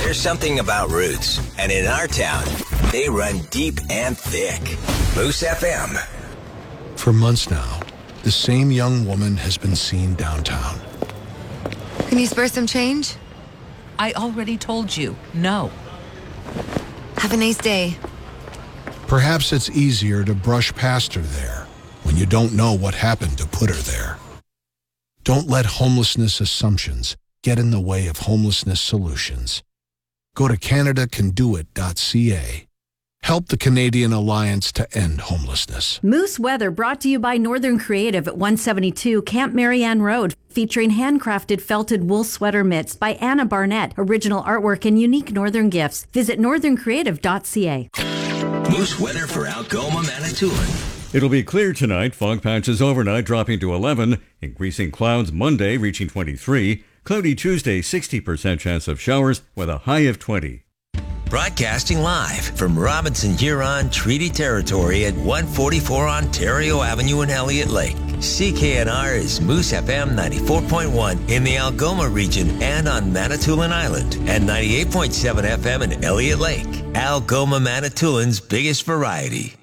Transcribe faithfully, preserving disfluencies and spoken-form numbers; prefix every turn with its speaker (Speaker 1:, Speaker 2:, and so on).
Speaker 1: There's something about roots, and in our town, they run deep and thick. Moose F M.
Speaker 2: For months now, the same young woman has been seen downtown.
Speaker 3: Can you spare some change?
Speaker 4: I already told you, no.
Speaker 3: Have a nice day.
Speaker 2: Perhaps it's easier to brush past her there when you don't know what happened to put her there. Don't let homelessness assumptions get in the way of homelessness solutions. Go to Canada Can Do It dot C A. Help the Canadian Alliance to End Homelessness.
Speaker 5: Moose Weather brought to you by Northern Creative at one seventy-two Camp Marianne Road, featuring handcrafted felted wool sweater mitts by Anna Barnett, original artwork and unique Northern gifts. Visit northern creative dot C A.
Speaker 1: Moose weather for Algoma, Manitoulin.
Speaker 6: It'll be clear tonight. Fog patches overnight dropping to eleven. Increasing clouds Monday reaching twenty-three. Cloudy Tuesday, sixty percent chance of showers with a high of twenty.
Speaker 1: Broadcasting live from Robinson Huron Treaty Territory at one forty-four Ontario Avenue in Elliott Lake. C K N R is Moose F M ninety-four point one in the Algoma region and on Manitoulin Island, and ninety-eight point seven F M in Elliott Lake. Algoma, Manitoulin's biggest variety.